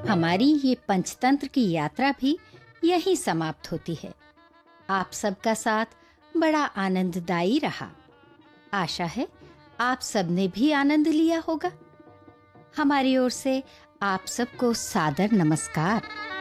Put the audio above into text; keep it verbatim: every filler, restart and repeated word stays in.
हमारी ये पंचतंत्र की यात्रा भी यहीं समाप्त होती है। आप सबका साथ बड़ा आनंददायी रहा। आशा है आप सबने भी आनंद लिया होगा। हमारी ओर से आप सबको सादर नमस्कार।